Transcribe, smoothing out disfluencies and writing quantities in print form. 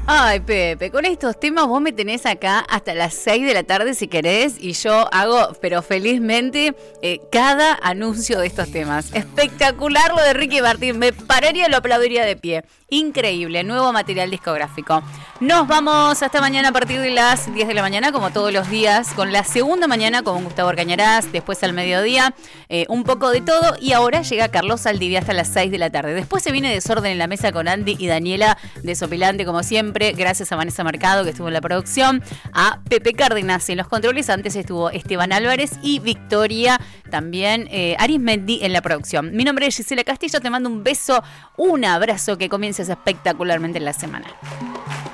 Ay, Pepe, con estos temas vos me tenés acá hasta las 6 de la tarde si querés y yo hago, pero felizmente, cada anuncio de estos temas. Espectacular lo de Ricky Martin, me pararía y lo aplaudiría de pie. Increíble, nuevo material discográfico. Nos vamos hasta mañana a partir de las 10 de la mañana, como todos los días, con la segunda mañana con Gustavo Arcañarás, después al mediodía, un poco de todo, y ahora llega Carlos Saldivia hasta las 6 de la tarde. Después se viene Desorden en la Mesa con Andy y Daniela, desopilante como siempre, gracias a Vanessa Mercado que estuvo en la producción, a Pepe Cárdenas en los controles, antes estuvo Esteban Álvarez y Victoria, también Arismendi en la producción. Mi nombre es Gisela Castillo, te mando un beso, un abrazo, que comiences espectacularmente en la semana.